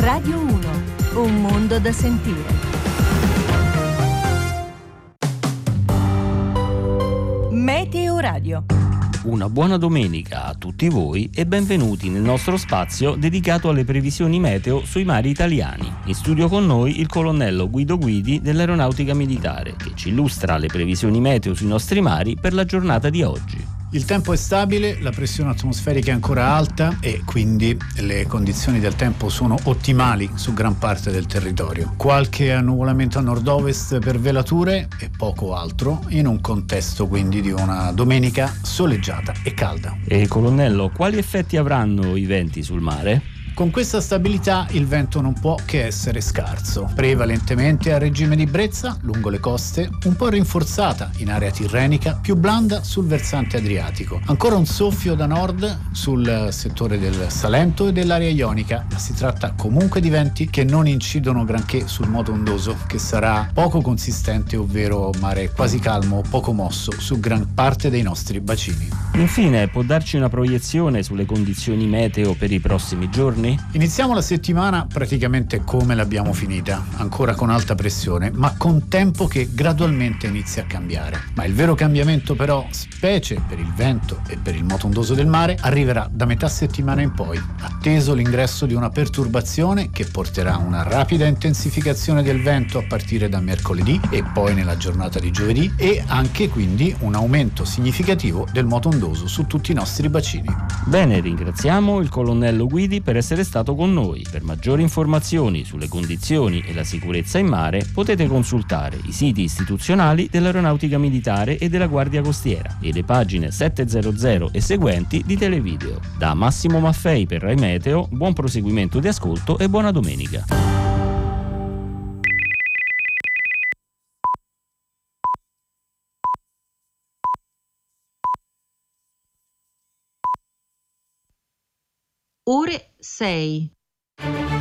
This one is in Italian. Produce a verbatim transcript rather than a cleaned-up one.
Radio uno, un mondo da sentire. Meteo Radio. Una buona domenica a tutti voi e benvenuti nel nostro spazio dedicato alle previsioni meteo sui mari italiani. In studio con noi il colonnello Guido Guidi dell'Aeronautica Militare, che ci illustra le previsioni meteo sui nostri mari per la giornata di oggi. Il tempo è stabile, la pressione atmosferica è ancora alta e quindi le condizioni del tempo sono ottimali su gran parte del territorio. Qualche annuvolamento a nord-ovest per velature e poco altro, in un contesto quindi di una domenica soleggiata e calda. E colonnello, quali effetti avranno i venti sul mare? Con questa stabilità il vento non può che essere scarso, prevalentemente a regime di brezza lungo le coste, un po' rinforzata in area tirrenica, più blanda sul versante adriatico. Ancora un soffio da nord sul settore del Salento e dell'area ionica, ma si tratta comunque di venti che non incidono granché sul moto ondoso, che sarà poco consistente, ovvero mare quasi calmo o poco mosso su gran parte dei nostri bacini. Infine, può darci una proiezione sulle condizioni meteo per i prossimi giorni? Iniziamo la settimana praticamente come l'abbiamo finita, ancora con alta pressione, ma con tempo che gradualmente inizia a cambiare. Ma il vero cambiamento però, specie per il vento e per il moto ondoso del mare, arriverà da metà settimana in poi, atteso l'ingresso di una perturbazione che porterà a una rapida intensificazione del vento a partire da mercoledì e poi nella giornata di giovedì, e anche quindi un aumento significativo del moto ondoso su tutti i nostri bacini. Bene, ringraziamo il colonnello Guidi per essere stato con noi. Per maggiori informazioni sulle condizioni e la sicurezza in mare potete consultare i siti istituzionali dell'Aeronautica Militare e della Guardia Costiera e le pagine settecento e seguenti di Televideo. Da Massimo Maffei per Rai Meteo, buon proseguimento di ascolto e buona domenica. Ore sei.